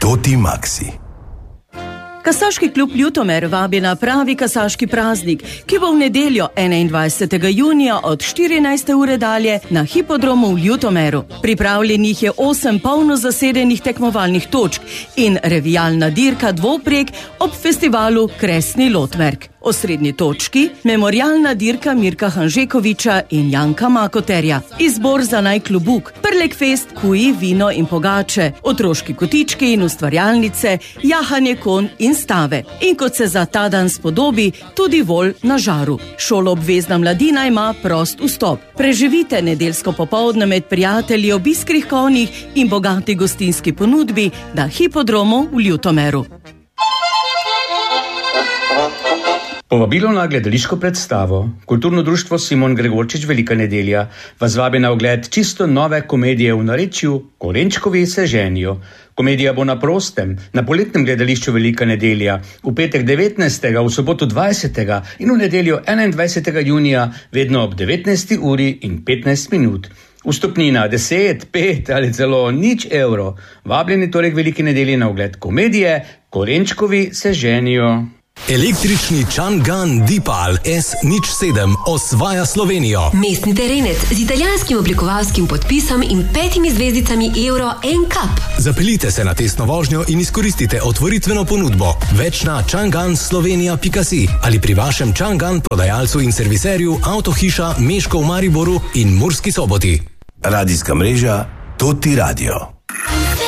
Toti Maxi. Kasaški klub Ljutomer vabi na pravi kasaški praznik, ki bo v nedeljo 21. junija od 14. ure dalje na hipodromu v Ljutomeru. Pripravljenih je 8 polno zasedenih tekmovalnih točk in revijalna dirka dvoprek ob festivalu Kresni Lotmerk. Osrednji točki memorialna dirka Mirka Hanžekoviča in Janka Makoterja. Izbor za najklubuk, Prlek fest, kuji, vino in pogače, otroški kotički in ustvarjalnice, jahanje konj in stave. In kot se za ta dan spodobi, tudi vol na žaru. Šoloobvezna mladina ima prost vstop. Preživite nedeljsko popoldne med prijatelji ob iskrih konjih in bogati gostinski ponudbi na hipodromu v Ljutomeru. Povabilo na gledališko predstavo Kulturno društvo Simon Gregorčič Velika nedelja vas vabi na ogled čisto nove komedije v narečju Korenčkovi se ženijo. Komedija bo na prostem, na poletnem gledališču Velika nedelja, v petek 19., v soboto 20. in v nedeljo 21. junija, vedno ob 19. uri in 15 minut. Vstopnina 10, 5 ali celo 0 evrov. Vabljeni torej k Veliki nedelji na ogled komedije Korenčkovi se ženijo. Električni Changan Deepal S07 osvaja Slovenijo. Mestni terenec z italijanskim oblikovalskim podpisom in 5 zvezdicami Euro NCAP. Zapeljite se na testno vožnjo in izkoristite otvoritveno ponudbo. Več na changanslovenia.si ali pri vašem Changan prodajalcu in serviserju Avtohiša Meško v Mariboru in Murski Soboti. Radijska mreža Toti Radio.